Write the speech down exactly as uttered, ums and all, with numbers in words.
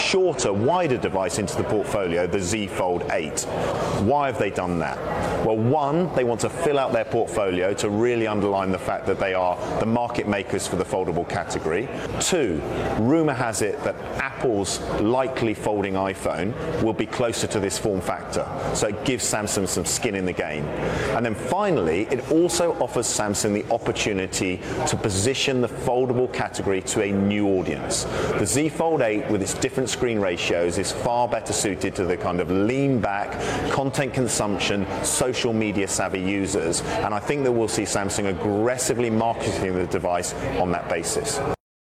shorter, wider device into the portfolio, the Z Fold eight. Why have they done that? Well, one, they want to fill out their portfolio to really underline the fact that they are the market makers for the foldable category. Two, rumor has it that Apple's likely folding iPhone will be closer to this form factor, so it gives Samsung some skin in the game. And then finally, it also offers Samsung the opportunity to position the foldable category to a new audience. The Z Fold eight, with its different screen ratios, is far better suited to the kind of lean back, content consumption, social media savvy users, and I think that we'll see Samsung aggressively marketing the device on that basis.